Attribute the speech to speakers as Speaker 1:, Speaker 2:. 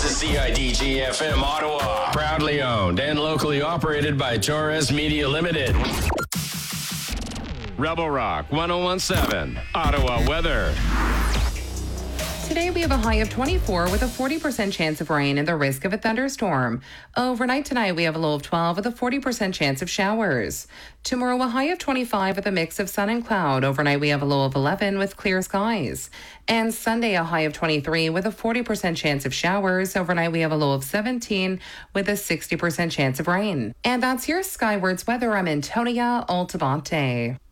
Speaker 1: This is CIDG FM Ottawa. Proudly owned and locally operated by Torres Media Limited. Rebel Rock 1017, Ottawa weather.
Speaker 2: Today we have a high of 24 with a 40% chance of rain and the risk of a thunderstorm. Overnight tonight we have a low of 12 with a 40% chance of showers. Tomorrow a high of 25 with a mix of sun and cloud. Overnight we have a low of 11 with clear skies. And Sunday a high of 23 with a 40% chance of showers. Overnight we have a low of 17 with a 60% chance of rain. And that's your Skywards weather. I'm Antonia Altabate.